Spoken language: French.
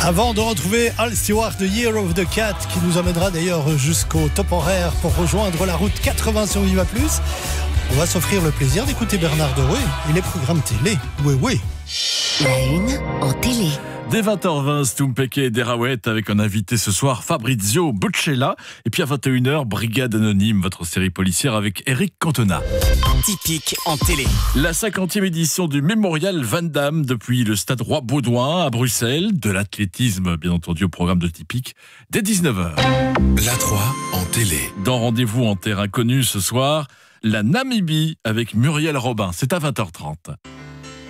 Avant de retrouver Al Stewart de Year of the Cat, qui nous amènera d'ailleurs jusqu'au top horaire pour rejoindre la route 80 sur Viva Plus, on va s'offrir le plaisir d'écouter Bernard Derouet et les programmes télé. Oui. La une en télé. Dès 20h20, Stumpeke et Derawet avec un invité ce soir, Fabrizio Buccella. Et puis à 21h, Brigade Anonyme, votre série policière avec Eric Cantona. Typique en télé. La 50e édition du Mémorial Van Damme depuis le stade Roi-Baudouin à Bruxelles. De l'athlétisme, bien entendu, au programme de Typique, dès 19h. La 3 en télé. Dans Rendez-vous en terre inconnue ce soir, la Namibie avec Muriel Robin. C'est à 20h30.